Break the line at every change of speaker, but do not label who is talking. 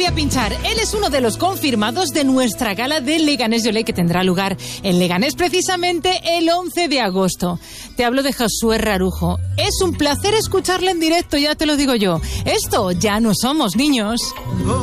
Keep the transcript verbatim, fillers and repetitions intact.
quería pinchar. Él es uno de los confirmados de nuestra gala de Leganés Yolé, que tendrá lugar en Leganés precisamente el once de agosto. Te hablo de Josué Rarujo. Es un placer escucharle en directo, ya te lo digo yo. Esto ya no somos niños.